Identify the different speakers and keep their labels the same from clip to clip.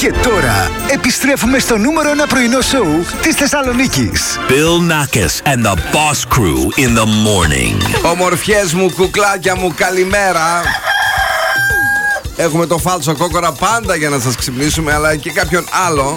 Speaker 1: Και τώρα επιστρέφουμε στο νούμερο 1 πρωινό σοου της Θεσσαλονίκης.
Speaker 2: Bill Nackis and the Boss Crew in the morning.
Speaker 3: Ομορφιές μου, κουκλάκια μου, καλημέρα. Έχουμε το φάλτσο κόκορα πάντα για να σας ξυπνήσουμε, αλλά και κάποιον άλλο.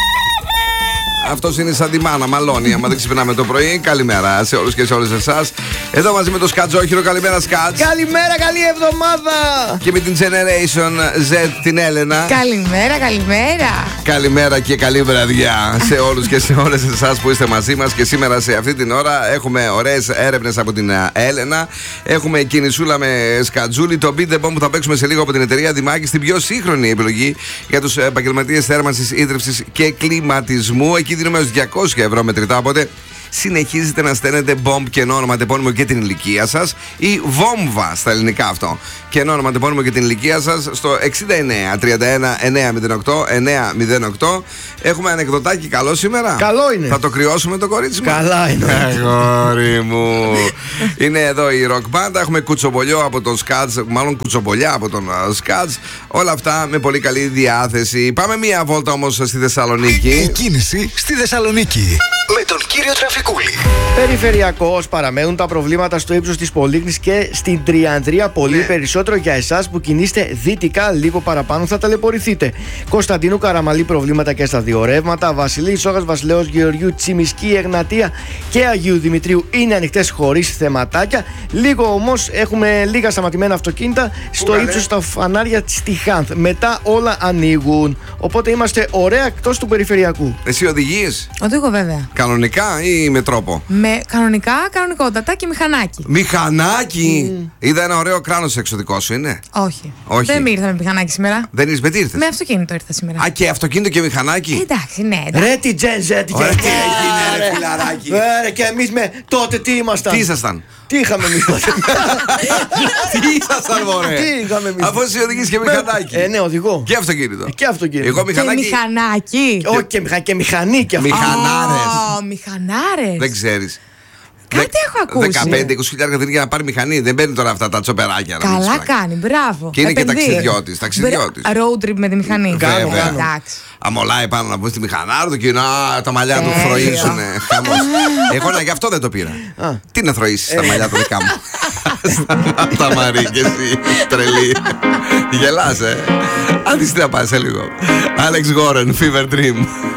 Speaker 3: Αυτός είναι σαν τη μάνα, μαλώνει. Άμα δεν ξυπνάμε το πρωί, καλημέρα σε όλους και σε όλες εσάς. Εδώ μαζί με το Σκατζόχυρο, καλημέρα Σκατζ.
Speaker 4: Καλημέρα, καλή εβδομάδα.
Speaker 3: Και με την Generation Z, την Έλενα.
Speaker 5: Καλημέρα, καλημέρα.
Speaker 3: Καλημέρα και καλή βραδιά σε όλους και σε όλες εσάς που είστε μαζί μας. Και σήμερα σε αυτή την ώρα έχουμε ωραίες έρευνες από την Έλενα. Έχουμε κινησούλα με Σκατζούλη. Το Beat the Bomb που θα παίξουμε σε λίγο από την εταιρεία Δημάκη, στην πιο σύγχρονη επιλογή για τους επαγγελματίες θέρμανσης, ίδρυυσης και κλιματισμού. Εκεί δίνουμε ως 200 ευρώ μετρητά. Οπότε συνεχίζετε να στέλνετε bomb και όνομα, τεπώνυμο και την ηλικία σας, ή βόμβα στα ελληνικά αυτό. Και όνομα, τεπώνυμο και την ηλικία σας στο 69 31 908 908. Έχουμε ανεκδοτάκι καλό σήμερα.
Speaker 4: Καλό είναι.
Speaker 3: Θα το κρυώσουμε το κορίτσι μου.
Speaker 4: Καλά είναι.
Speaker 3: Αγόρι μου. Είναι εδώ η Rock Band. Έχουμε κουτσομπολιό από τον Σκατζ, μάλλον κουτσομπολιά από τον Σκατζ. Όλα αυτά με πολύ καλή διάθεση. Πάμε μία βόλτα όμως στη Θεσσαλονίκη.
Speaker 1: Η κίνηση στη Θεσσαλονίκη με τον κύριο Τραφικούλη.
Speaker 4: Περιφερειακώς παραμένουν τα προβλήματα στο ύψος της Πολύκνης και στην Τριανδρία. Πολύ περισσότερο για εσάς που κινείστε δυτικά, λίγο παραπάνω θα ταλαιπωρηθείτε. Κωνσταντίνου Καραμαλή προβλήματα και στα δύο ρεύματα. Βασιλής Σόγας, Βασιλέως Γεωργιού, Τσιμισκή, Εγνατία και Αγίου Δημητρίου είναι ανοιχτές χωρίς θεματάκια. Λίγο όμως έχουμε λίγα σταματημένα αυτοκίνητα στο ύψος στα φανάρια στη Χάνθ. Μετά όλα ανοίγουν. Οπότε είμαστε ωραία εκτός του περιφερειακού.
Speaker 3: Εσύ οδηγείς
Speaker 5: Οδηγώ βέβαια.
Speaker 3: κανονικά ή με τρόπο?
Speaker 5: Με κανονικότατα και μηχανάκι.
Speaker 3: Μηχανάκι! Είδα ένα ωραίο κράνος εξωτικό σου, είναι?
Speaker 5: Όχι.
Speaker 3: Όχι.
Speaker 5: Δεν ήρθα με μηχανάκι σήμερα.
Speaker 3: Δεν ήρθες, με τι ήρθες?
Speaker 5: Με αυτοκίνητο ήρθα σήμερα.
Speaker 3: Α, και αυτοκίνητο και μηχανάκι.
Speaker 5: Εντάξει, ναι, εντάξει.
Speaker 4: Ρε τι Gen Z.
Speaker 3: Ωραία, τι έγινε, ρε φιλαράκι.
Speaker 4: Ρε και εμείς με τότε τι ήμασταν.
Speaker 3: Τι ήσασταν?
Speaker 4: Τι είχαμε εμείς τότε.
Speaker 3: Τι ήσασταν, μωρέ?
Speaker 4: Τι είχαμε εμείς.
Speaker 3: Αφού εσύ οδηγείς και μηχανάκι.
Speaker 4: Ναι, οδηγώ.
Speaker 3: Και αυτοκίνητο.
Speaker 4: Και αυτοκίνητο.
Speaker 3: Εγώ
Speaker 5: Και
Speaker 3: μηχανάκι.
Speaker 5: μηχανάκι.
Speaker 4: Όχι και μηχανή και αυτό.
Speaker 3: Μηχανάρες.
Speaker 5: Μηχανάρες.
Speaker 3: Δεν ξέρεις.
Speaker 5: Κάτι έχω ακούσει.
Speaker 3: 15-20 χιλιάρια δίνει για να πάρει μηχανή. Δεν παίρνει τώρα αυτά τα τσοπεράκια. να μην
Speaker 5: Καλά
Speaker 3: τους
Speaker 5: κάνει, μπράβο.
Speaker 3: Και είναι και
Speaker 5: Επενδύει.
Speaker 3: ταξιδιώτης.
Speaker 5: Road trip με τη μηχανή.
Speaker 3: Βέβαια.
Speaker 5: Εντάξει.
Speaker 3: Αμολάει πάνω να μπουν στη μηχανάρα του και τα μαλλιά του θροίζουνε. Χαμός. Εγώ γι' αυτό δεν το πήρα. Τι να θροίσεις τα μαλλιά του δικά μου. Σταμάτα Μαρή και εσύ τρελή. Γελάς, Αν δεις τι να πας σε λίγο. Alex Warren, Fever Dream.